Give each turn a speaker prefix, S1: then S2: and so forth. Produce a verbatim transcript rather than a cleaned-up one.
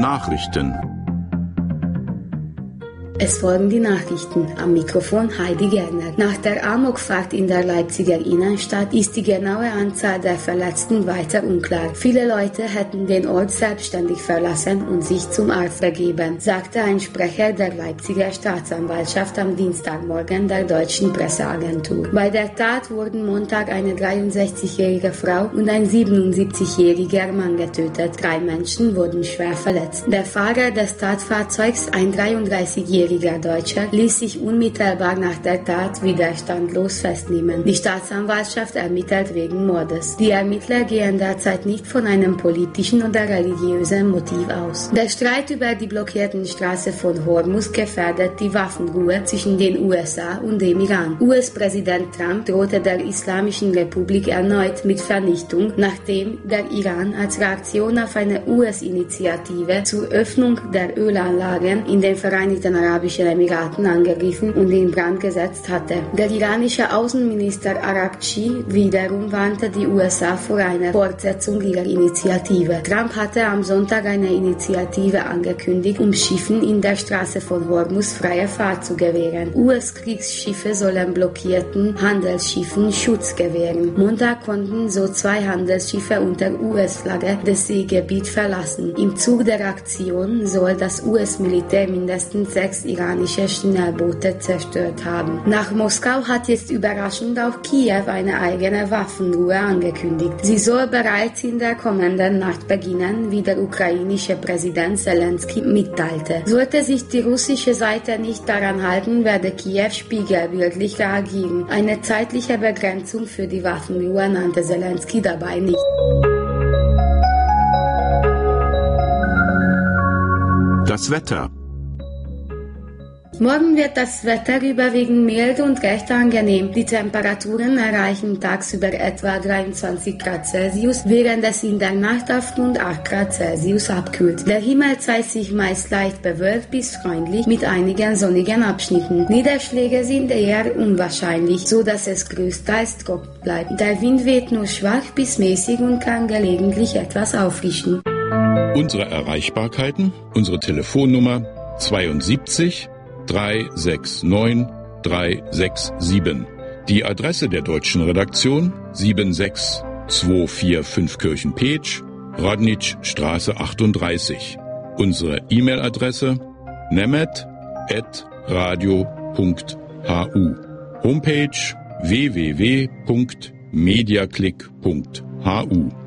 S1: Nachrichten.
S2: Es folgen die Nachrichten. Am Mikrofon Heidi Gerner. Nach der Amokfahrt in der Leipziger Innenstadt ist die genaue Anzahl der Verletzten weiter unklar. Viele Leute hätten den Ort selbstständig verlassen und sich zum Arzt begeben, sagte ein Sprecher der Leipziger Staatsanwaltschaft am Dienstagmorgen der deutschen Presseagentur. Bei der Tat wurden Montag eine dreiundsechzigjährige Frau und ein siebenundsiebzigjähriger Mann getötet. Drei Menschen wurden schwer verletzt. Der Fahrer des Tatfahrzeugs, ein dreiunddreißigjähriger Deutscher, ließ sich unmittelbar nach der Tat widerstandlos festnehmen. Die Staatsanwaltschaft ermittelt wegen Mordes. Die Ermittler gehen derzeit nicht von einem politischen oder religiösen Motiv aus. Der Streit über die blockierten Straße von Hormuz gefährdet die Waffenruhe zwischen den U S A und dem Iran. U S-Präsident Trump drohte der Islamischen Republik erneut mit Vernichtung, nachdem der Iran als Reaktion auf eine U S-Initiative zur Öffnung der Ölanlagen in den Vereinigten Arabischen Emiraten angegriffen und in Brand gesetzt hatte. Der iranische Außenminister Araghchi wiederum warnte die U S A vor einer Fortsetzung ihrer Initiative. Trump hatte am Sonntag eine Initiative angekündigt, um Schiffen in der Straße von Hormuz freie Fahrt zu gewähren. U S-Kriegsschiffe sollen blockierten Handelsschiffen Schutz gewähren. Montag konnten so zwei Handelsschiffe unter U S-Flagge das Seegebiet verlassen. Im Zug der Aktion soll das U S-Militär mindestens sechs iranische Schnellboote zerstört haben. Nach Moskau hat jetzt überraschend auch Kiew eine eigene Waffenruhe angekündigt. Sie soll bereits in der kommenden Nacht beginnen, wie der ukrainische Präsident Zelensky mitteilte. Sollte sich die russische Seite nicht daran halten, werde Kiew spiegelbildlich reagieren. Eine zeitliche Begrenzung für die Waffenruhe nannte Zelensky dabei nicht.
S1: Das Wetter.
S2: Morgen wird das Wetter überwiegend mild und recht angenehm. Die Temperaturen erreichen tagsüber etwa dreiundzwanzig Grad Celsius, während es in der Nacht auf rund acht Grad Celsius abkühlt. Der Himmel zeigt sich meist leicht bewölkt bis freundlich mit einigen sonnigen Abschnitten. Niederschläge sind eher unwahrscheinlich, so dass es größtenteils trocken bleibt. Der Wind weht nur schwach bis mäßig und kann gelegentlich etwas auffrischen.
S1: Unsere Erreichbarkeiten, unsere Telefonnummer zweiundsiebzig drei sechs neun drei sechs sieben. Die Adresse der deutschen Redaktion sieben sechs zwei vier fünf Kirchen-Petsch, Radnitzstraße achtunddreißig. Unsere E-Mail-Adresse nemet at radio punkt hu. Homepage w w w punkt mediaclick punkt hu.